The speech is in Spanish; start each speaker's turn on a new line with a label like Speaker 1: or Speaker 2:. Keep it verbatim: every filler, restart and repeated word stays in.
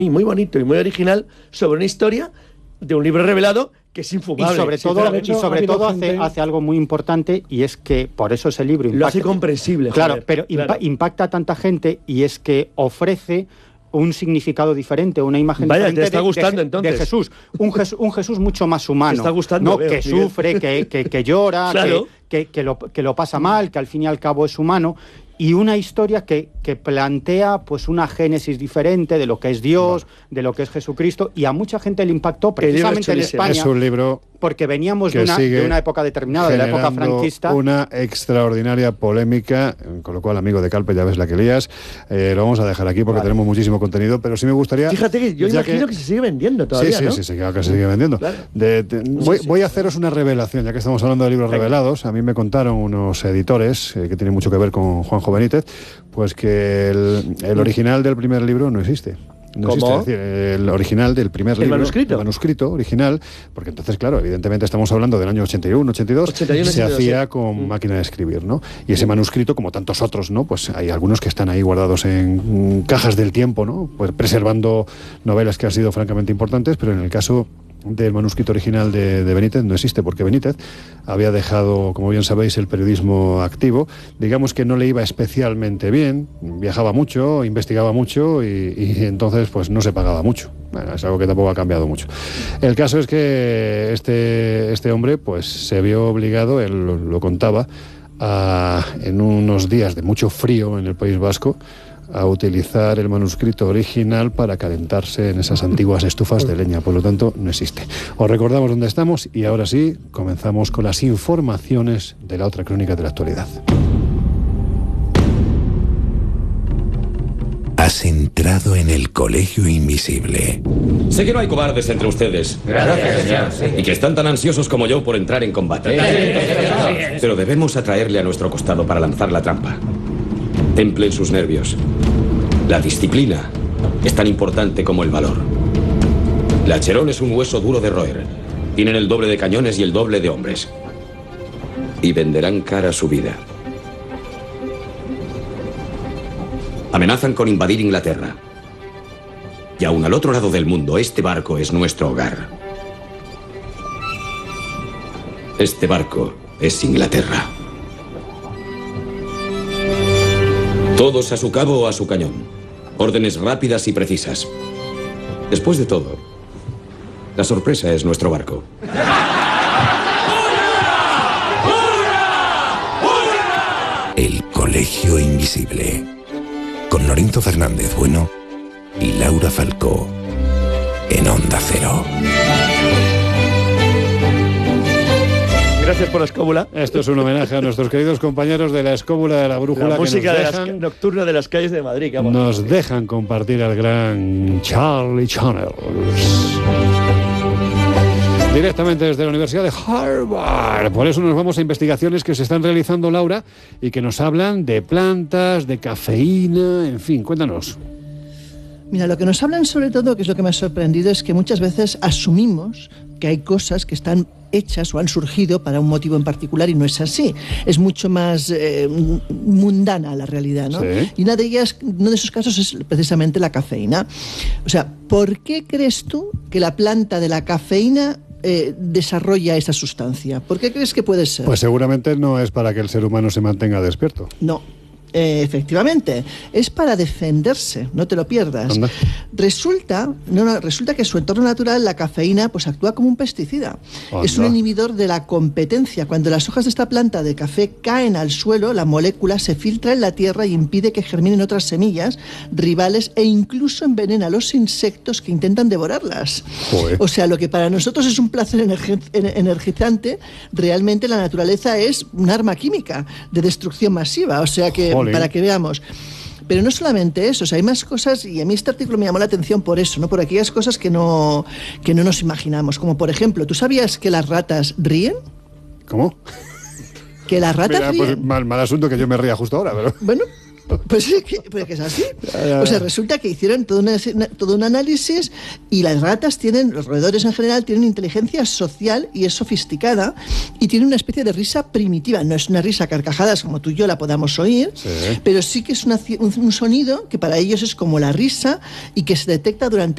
Speaker 1: muy bonito y muy original sobre una historia de un libro revelado que es infumable.
Speaker 2: Y sobre todo, y sobre todo hace, hace algo muy importante, y es que por eso ese libro impacta,
Speaker 1: lo hace comprensible.
Speaker 2: Claro,
Speaker 1: joder,
Speaker 2: pero
Speaker 1: claro.
Speaker 2: Impa impacta a tanta gente, y es que ofrece un significado diferente, una imagen
Speaker 1: Vaya,
Speaker 2: diferente
Speaker 1: te está
Speaker 2: de,
Speaker 1: gustando,
Speaker 2: de,
Speaker 1: entonces.
Speaker 2: de Jesús. Un, Jesús. un Jesús mucho más humano.
Speaker 1: Te está gustando,
Speaker 2: ¿no?
Speaker 1: veo,
Speaker 2: Que
Speaker 1: Miguel.
Speaker 2: sufre, que, que, que llora,
Speaker 1: claro.
Speaker 2: que, que, que, lo, que lo pasa mal, que al fin y al cabo es humano. Y una historia que, que plantea pues una génesis diferente de lo que es Dios, bueno. de lo que es Jesucristo, y a mucha gente le impactó precisamente en España.
Speaker 3: Es un libro
Speaker 2: porque veníamos de una, de una época determinada, de la época franquista.
Speaker 3: Una extraordinaria polémica, con lo cual, amigo de Calpe, ya ves la que lías. Eh, lo vamos a dejar aquí porque vale. tenemos muchísimo contenido, pero sí me gustaría...
Speaker 1: Fíjate que yo imagino que... que se sigue vendiendo todavía,
Speaker 3: Sí,
Speaker 1: ¿no?
Speaker 3: sí, sí, sí, claro que se sigue vendiendo. Claro. De, de, sí, voy, sí, voy a haceros una revelación, ya que estamos hablando de libros Venga. revelados. A mí me contaron unos editores, eh, que tienen mucho que ver con Juanjo Benítez, pues que el, el original del primer libro no existe. No
Speaker 1: ¿Cómo?
Speaker 3: existe, es decir, el original del primer
Speaker 1: ¿El
Speaker 3: libro.
Speaker 1: manuscrito?
Speaker 3: El manuscrito original, porque entonces, claro, evidentemente estamos hablando del año ochenta y uno, ochenta y dos,
Speaker 1: ochenta y uno,
Speaker 3: se
Speaker 1: ochenta y dos,
Speaker 3: hacía
Speaker 1: sí.
Speaker 3: con
Speaker 1: mm.
Speaker 3: máquina de escribir, ¿no? Y ese manuscrito, como tantos otros, ¿no? Pues hay algunos que están ahí guardados en mm, cajas del tiempo, ¿no? Pues preservando novelas que han sido francamente importantes, pero en el caso del manuscrito original de, de Benítez no existe, porque Benítez había dejado, como bien sabéis, el periodismo activo. Digamos que no le iba especialmente bien, viajaba mucho, investigaba mucho y, y entonces pues no se pagaba mucho. Bueno, es algo que tampoco ha cambiado mucho. El caso es que este, este hombre pues se vio obligado, él lo, lo contaba, a, en unos días de mucho frío en el País Vasco, a utilizar el manuscrito original para calentarse en esas antiguas estufas de leña. Por lo tanto, no existe. Os recordamos dónde estamos y ahora sí, comenzamos con las informaciones de la otra crónica de la actualidad.
Speaker 4: Has entrado en el Colegio Invisible.
Speaker 5: Sé que no hay cobardes entre ustedes.
Speaker 6: Gracias, señor. Sí.
Speaker 5: Y que están tan ansiosos como yo por entrar en combate.
Speaker 6: Sí.
Speaker 5: Pero debemos atraerle a nuestro costado para lanzar la trampa. Templen sus nervios. La disciplina es tan importante como el valor. La Cherón es un hueso duro de roer. Tienen el doble de cañones y el doble de hombres. Y venderán cara su vida. Amenazan con invadir Inglaterra. Y aún al otro lado del mundo, este barco es nuestro hogar. Este barco es Inglaterra. Todos a su cabo o a su cañón. Órdenes rápidas y precisas. Después de todo, la sorpresa es nuestro barco.
Speaker 4: El Colegio Invisible. Con Lorenzo Fernández Bueno y Laura Falcó. En Onda Cero.
Speaker 1: Gracias por la escóbula.
Speaker 3: Esto es un homenaje a nuestros queridos compañeros de la escóbula de la brújula.
Speaker 1: La música
Speaker 3: que nos
Speaker 1: de
Speaker 3: dejan,
Speaker 1: las, nocturna de las calles de Madrid. Vamos.
Speaker 3: Nos dejan compartir al gran Charlie Channels. Directamente desde la Universidad de Harvard. Por eso nos vamos a investigaciones que se están realizando, Laura, y que nos hablan de plantas, de cafeína, en fin, cuéntanos.
Speaker 7: Mira, lo que nos hablan sobre todo, que es lo que me ha sorprendido, es que muchas veces asumimos que hay cosas que están hechas o han surgido para un motivo en particular y no es así. Es mucho más eh, mundana la realidad, ¿no?
Speaker 3: Sí.
Speaker 7: Y una de ellas, uno de esos casos es precisamente la cafeína. O sea, ¿por qué crees tú que la planta de la cafeína eh, desarrolla esa sustancia? ¿Por qué crees que puede ser?
Speaker 3: Pues seguramente no es para que el ser humano se mantenga despierto.
Speaker 7: No. Eh, efectivamente, es para defenderse, no te lo pierdas.
Speaker 3: ¿Anda?
Speaker 7: Resulta, no, no, resulta que en su entorno natural la cafeína pues actúa como un pesticida.
Speaker 3: ¿Anda?
Speaker 7: Es un inhibidor de la competencia. Cuando las hojas de esta planta de café caen al suelo, la molécula se filtra en la tierra y impide que germinen otras semillas rivales e incluso envenena a los insectos que intentan devorarlas.
Speaker 3: Joder.
Speaker 7: O sea, lo que para nosotros es un placer energi- energizante, realmente la naturaleza es un arma química de destrucción masiva. O sea que
Speaker 3: Jolín.
Speaker 7: Para que veamos. Pero no solamente eso, o sea, hay más cosas, y a mí este artículo me llamó la atención por eso, ¿no? Por aquellas cosas que no, que no nos imaginamos. Como por ejemplo, ¿tú sabías que las ratas ríen?
Speaker 3: ¿Cómo?
Speaker 7: Que las ratas
Speaker 3: Mira,
Speaker 7: ríen.
Speaker 3: pues mal, mal asunto que yo me ría justo ahora, pero...
Speaker 7: Bueno, Pues es que, pues que es así. O sea, resulta que hicieron todo, una, todo un análisis y las ratas tienen, los roedores en general, tienen inteligencia social y es sofisticada y tienen una especie de risa primitiva. No es una risa a carcajadas como tú y yo la podamos oír, sí. pero sí que es una, un, un sonido que para ellos es como la risa y que se detecta durante